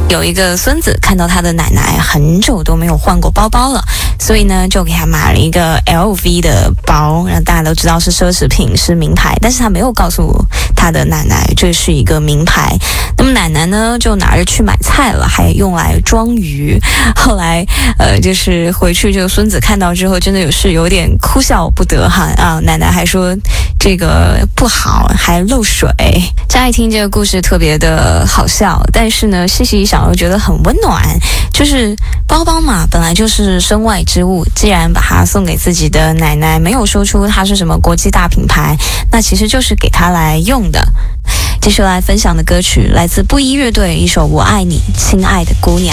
有一个孙子看到他的奶奶很久都没有换过包包了，所以呢就给他买了一个 LV 的包，让大家都知道是奢侈品，是名牌，但是他没有告诉他的奶奶这是一个名牌。那么奶奶呢就拿着去买菜了，还用来装鱼。后来就是回去这个孙子看到之后真的是有点哭笑不得哈啊，奶奶还说这个不好，还漏水。乍一听这个故事特别的好笑，但是呢细细一想又觉得很温暖，就是包包嘛本来就是身外之物，既然把它送给自己的奶奶，没有说出它是什么国际大品牌，那其实就是给它来用的。接下来分享的歌曲来自布衣乐队一首《我爱你，亲爱的姑娘》。